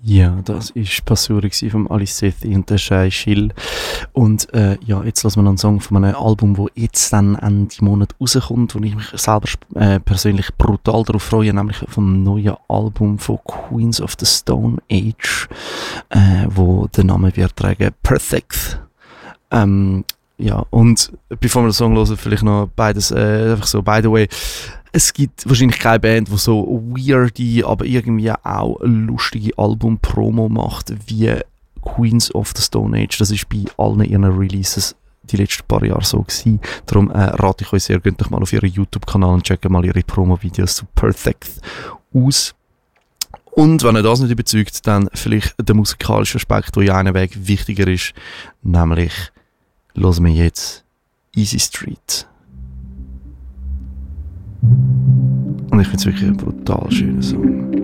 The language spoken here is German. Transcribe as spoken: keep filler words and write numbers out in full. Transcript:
Ja, das ist Passuri vom Alice Sethi und der Shai Schill. Und äh, ja, jetzt lassen wir noch einen Song von einem Album, das jetzt dann Ende Monat rauskommt, wo ich mich selber äh, persönlich brutal darauf freue, nämlich vom neuen Album von Queens of the Stone Age, äh, wo der Name wird tragen Perfect. Ähm, ja, und bevor wir den Song hören, vielleicht noch beides, äh, einfach so, by the way, es gibt wahrscheinlich keine Band, die so weirde, aber irgendwie auch lustige Album-Promo macht wie Queens of the Stone Age. Das ist bei allen ihren Releases die letzten paar Jahre so gewesen. Darum äh, rate ich euch sehr, geht doch mal auf ihren YouTube-Kanal und checkt mal ihre Promo-Videos zu Perfect aus. Und wenn ihr das nicht überzeugt, dann vielleicht der musikalische Aspekt, der ja einen Weg wichtiger ist, nämlich hören wir jetzt Easy Street. Und ich finde es wirklich ein brutal schöner Song.